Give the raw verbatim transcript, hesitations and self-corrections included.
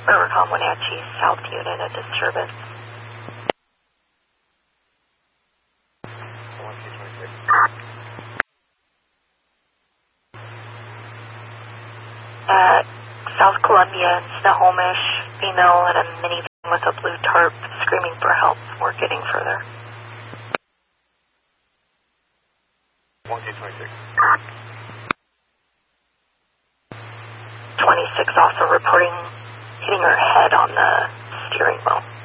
Rivercom Wenatchee South Unit, a disturbance. one two twenty-six. At South Columbia and Snohomish, female in a minivan with a blue tarp screaming for help. We're getting further. one two twenty-six. twenty-six also reporting hitting her head on the steering wheel.